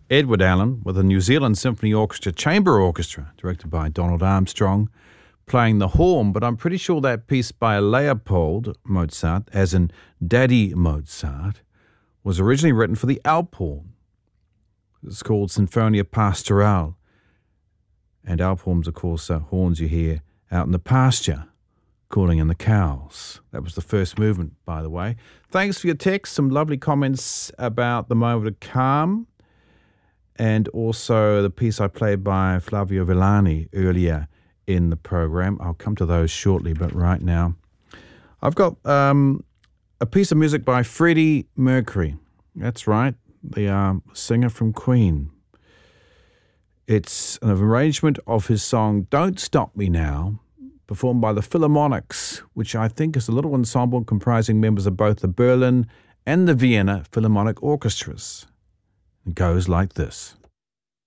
Edward Allen with the New Zealand Symphony Orchestra Chamber Orchestra, directed by Donald Armstrong, playing the horn, but I'm pretty sure that piece by Leopold Mozart, as in Daddy Mozart, was originally written for the Alp horn. It's called Sinfonia Pastorale. And Alp horns, of course, are horns you hear out in the pasture, calling in the cows. That was the first movement, by the way. Thanks for your text. Some lovely comments about the moment of calm, and also the piece I played by Flavio Villani earlier in the program. I'll come to those shortly, but right now I've got a piece of music by Freddie Mercury. That's right, the singer from Queen. It's an arrangement of his song Don't Stop Me Now, performed by the Philharmonics, which I think is a little ensemble comprising members of both the Berlin and the Vienna Philharmonic Orchestras. It goes like this.